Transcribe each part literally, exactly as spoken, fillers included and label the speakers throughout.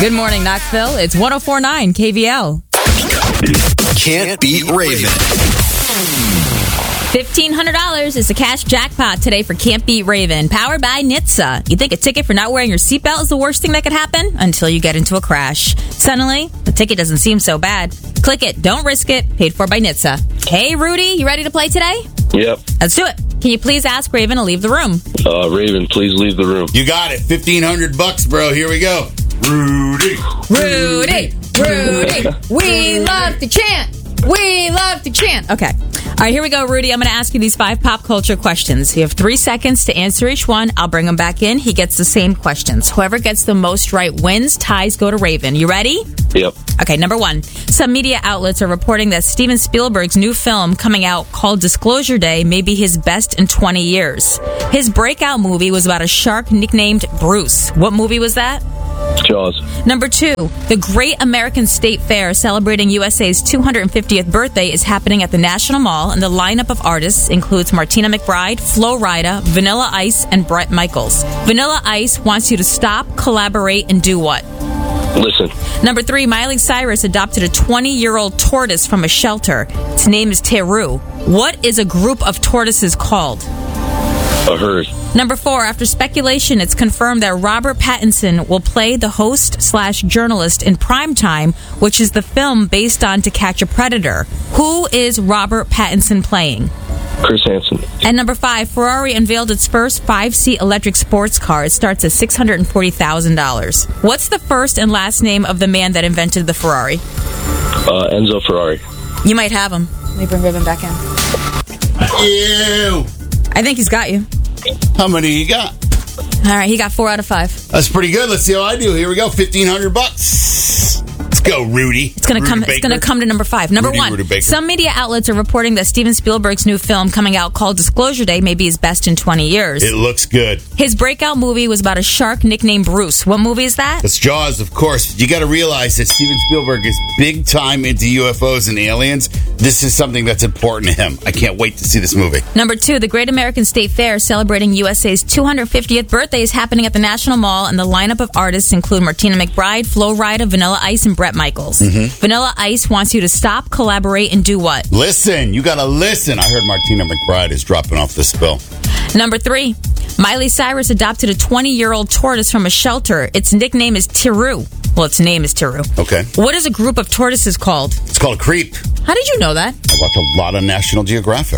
Speaker 1: Good morning, Knoxville. It's one oh four point nine K V L.
Speaker 2: Can't beat Raven.
Speaker 1: fifteen hundred dollars is the cash jackpot today for Can't Beat Raven, powered by N H T S A. You think a ticket for not wearing your seatbelt is the worst thing that could happen? Until you get into a crash. Suddenly, the ticket doesn't seem so bad. Click it, don't risk it, paid for by N H T S A. Hey, Rudy, you ready to play today?
Speaker 3: Yep.
Speaker 1: Let's do it. Can you please ask Raven to leave the room?
Speaker 3: Uh, Raven, please leave the room.
Speaker 4: You got it. fifteen hundred bucks, bro. Here we go. Rudy.
Speaker 1: Rudy, Rudy, we love to chant. We love to chant. Okay. All right, here we go, Rudy. I'm going to ask you these five pop culture questions. You have three seconds to answer each one. I'll bring them back in. He gets the same questions. Whoever gets the most right wins. Ties go to Raven. You ready?
Speaker 3: Yep.
Speaker 1: Okay, number one. Some media outlets are reporting that Steven Spielberg's new film coming out called Disclosure Day may be his best in twenty years. His breakout movie was about a shark nicknamed Bruce. What movie was that?
Speaker 3: Jaws.
Speaker 1: Number two, the Great American State Fair celebrating U S A's two hundred fiftieth birthday is happening at the National Mall, and the lineup of artists includes Martina McBride, Flo Rida, Vanilla Ice, and Bret Michaels. Vanilla Ice wants you to stop, collaborate, and do what?
Speaker 3: Listen.
Speaker 1: Number three, Miley Cyrus adopted a twenty-year-old tortoise from a shelter. Its name is Teru. What is a group of tortoises called?
Speaker 3: A herd.
Speaker 1: Number four, after speculation, it's confirmed that Robert Pattinson will play the host slash journalist in Primetime, which is the film based on To Catch a Predator. Who is Robert Pattinson playing?
Speaker 3: Chris Hansen.
Speaker 1: And number five, Ferrari unveiled its first five-seat electric sports car. It starts at six hundred forty thousand dollars. What's the first and last name of the man that invented the Ferrari?
Speaker 3: Uh, Enzo Ferrari.
Speaker 1: You might have him. Let me bring Raven back in.
Speaker 4: Ew.
Speaker 1: I think he's got you.
Speaker 4: How many you got?
Speaker 1: All right, he got four out of five.
Speaker 4: That's pretty good. Let's see how I do. Here we go. fifteen hundred bucks. Let's go, Rudy.
Speaker 1: It's gonna
Speaker 4: Rudy
Speaker 1: come.
Speaker 4: Baker.
Speaker 1: It's gonna come to number five. Number
Speaker 4: Rudy,
Speaker 1: one.
Speaker 4: Rudy Baker.
Speaker 1: Some media outlets are reporting that Steven Spielberg's new film coming out called Disclosure Day may be his best in twenty years.
Speaker 4: It looks good.
Speaker 1: His breakout movie was about a shark nicknamed Bruce. What movie is that?
Speaker 4: That's Jaws, of course. You got to realize that Steven Spielberg is big time into U F Os and aliens. This is something that's important to him. I can't wait to see this movie.
Speaker 1: Number two, the Great American State Fair celebrating U S A's two hundred fiftieth birthday is happening at the National Mall, and the lineup of artists include Martina McBride, Flo Rida, Vanilla Ice, and Bret Michaels. Mm-hmm. Vanilla Ice wants you to stop, collaborate, and do what?
Speaker 4: Listen. You got to listen. I heard Martina McBride is dropping off the spill.
Speaker 1: Number three, Miley Cyrus adopted a twenty-year-old tortoise from a shelter. Its nickname is Teru. Well, its name is Teru.
Speaker 4: Okay.
Speaker 1: What is a group of tortoises called?
Speaker 4: It's called a creep.
Speaker 1: How did you know that?
Speaker 4: I watch a lot of National Geographic.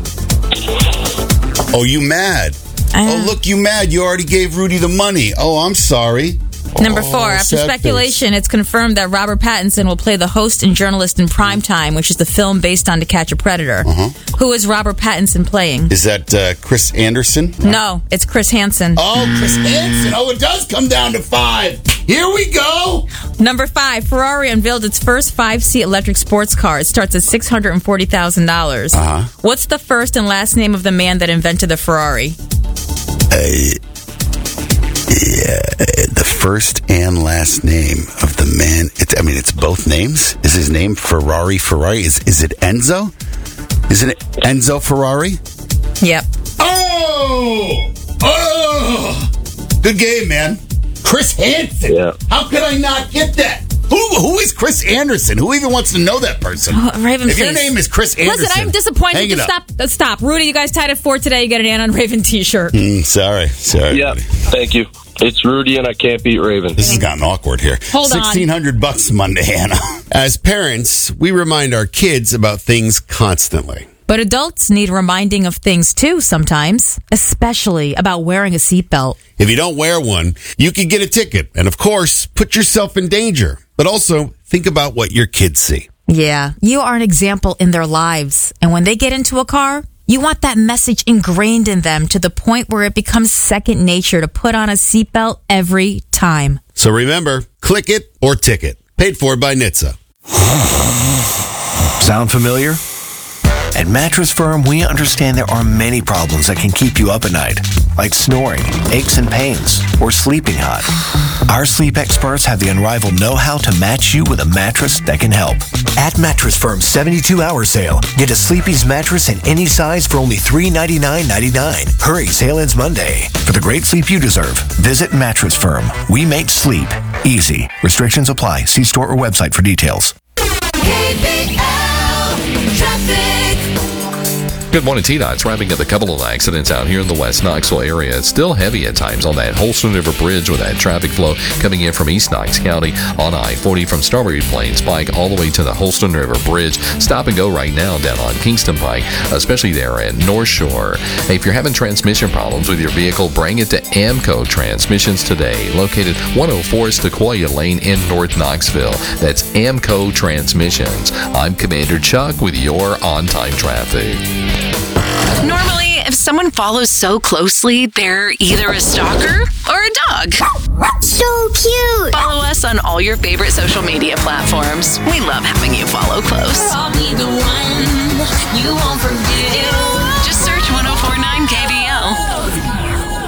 Speaker 4: Oh, you mad?
Speaker 1: Uh,
Speaker 4: oh, look, you mad. You already gave Rudy the money. Oh, I'm sorry.
Speaker 1: Number
Speaker 4: Oh,
Speaker 1: four, after
Speaker 4: sad
Speaker 1: speculation,
Speaker 4: face.
Speaker 1: it's confirmed that Robert Pattinson will play the host and journalist in Primetime, which is the film based on To Catch a Predator.
Speaker 4: Uh-huh.
Speaker 1: Who is Robert Pattinson playing?
Speaker 4: Is that uh, Chris Anderson?
Speaker 1: No, it's Chris Hansen.
Speaker 4: Oh, Chris Hansen. Oh, it does come down to five. Here we go.
Speaker 1: Number five, Ferrari unveiled its first five-seat electric sports car. It starts at six hundred forty thousand dollars.
Speaker 4: Uh-huh.
Speaker 1: What's the first and last name of the man that invented the Ferrari?
Speaker 4: Uh, yeah, the first and last name of the man. It's, I mean, it's both names. Is his name Ferrari? Ferrari? Is is it Enzo? Isn't it Enzo Ferrari?
Speaker 1: Yep.
Speaker 4: Oh! Oh! Good game, man. Chris Hansen.
Speaker 3: Yeah.
Speaker 4: How could I not get that? Who who is Chris Anderson? Who even wants to know that person?
Speaker 1: Oh, Raven,
Speaker 4: if your
Speaker 1: please.
Speaker 4: name is Chris Anderson,
Speaker 1: Listen, I'm disappointed.
Speaker 4: hang it
Speaker 1: Just
Speaker 4: up.
Speaker 1: stop. uh, Stop. Rudy, you guys tied at four today. You get an Ann on Raven t-shirt.
Speaker 4: Mm, sorry, sorry.
Speaker 3: Yeah, thank you. It's Rudy, and I can't beat Raven.
Speaker 4: This has gotten awkward here.
Speaker 1: Hold on.
Speaker 4: sixteen hundred bucks Monday, Hannah.
Speaker 5: As parents, we remind our kids about things constantly.
Speaker 1: But adults need reminding of things too sometimes, especially about wearing a seatbelt.
Speaker 5: If you don't wear one, you could get a ticket and, of course, put yourself in danger. But also, think about what your kids see.
Speaker 1: Yeah, you are an example in their lives. And when they get into a car, you want that message ingrained in them to the point where it becomes second nature to put on a seatbelt every time.
Speaker 5: So remember, click it or ticket. Paid for by N H T S A.
Speaker 2: Sound familiar? At Mattress Firm, we understand there are many problems that can keep you up at night, like snoring, aches and pains, or sleeping hot. Our sleep experts have the unrivaled know-how to match you with a mattress that can help. At Mattress Firm's seventy-two hour sale, get a Sleepy's mattress in any size for only three hundred ninety-nine dollars and ninety-nine cents. Hurry, sale ends Monday. For the great sleep you deserve, visit Mattress Firm. We make sleep Easy. Restrictions apply. See store or website for details.
Speaker 6: K B L Traffic.
Speaker 7: Good morning, T-Dot. It's wrapping up a couple of accidents out here in the West Knoxville area. It's still heavy at times on that Holston River Bridge with that traffic flow coming in from East Knox County on I forty from Strawberry Plains Pike all the way to the Holston River Bridge. Stop and go right now down on Kingston Pike, especially there at North Shore. Hey, if you're having transmission problems with your vehicle, bring it to AMCO Transmissions today, located one oh four Sequoia Lane in North Knoxville. That's AMCO Transmissions. I'm Commander Chuck with your on-time traffic.
Speaker 8: Normally, if someone follows so closely, they're either a stalker or a dog.
Speaker 6: So cute.
Speaker 8: Follow us on all your favorite social media platforms. We love having you follow close.
Speaker 6: I'll be the one you won't forget.
Speaker 8: Just search one oh four point nine K